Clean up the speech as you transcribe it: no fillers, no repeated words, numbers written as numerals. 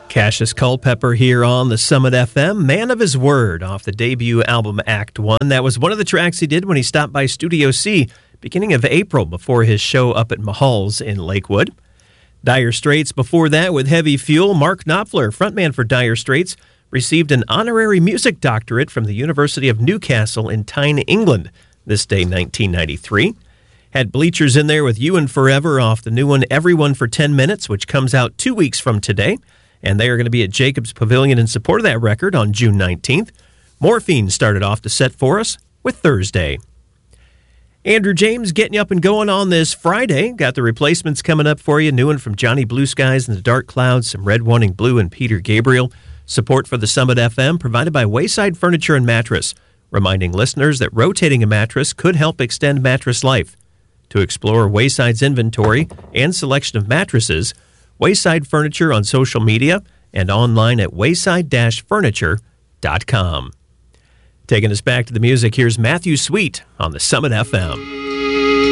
Cassius Culpepper here on the Summit FM, Man of His Word, off the debut album Act 1. That was one of the tracks he did when he stopped by Studio C, beginning of April, before his show up at Mahal's in Lakewood. Dire Straits before that with Heavy Fuel. Mark Knopfler, frontman for Dire Straits, received an honorary music doctorate from the University of Newcastle in Tyne, England, this day 1993. Had Bleachers in there with You and Forever off the new one Everyone for 10 Minutes, which comes out 2 weeks from today. And they are going to be at Jacobs Pavilion in support of that record on June 19th. Morphine started off the set for us with Thursday. Andrew James getting you up and going on this Friday. Got the replacements coming up for you. New one from Johnny Blue Skies and the Dark Clouds, some Red Wanting Blue and Peter Gabriel. Support for the Summit FM provided by Wayside Furniture and Mattress, reminding listeners that rotating a mattress could help extend mattress life. To explore Wayside's inventory and selection of mattresses, Wayside Furniture on social media and online at wayside-furniture.com. Taking us back to the music, here's Matthew Sweet on the Summit FM.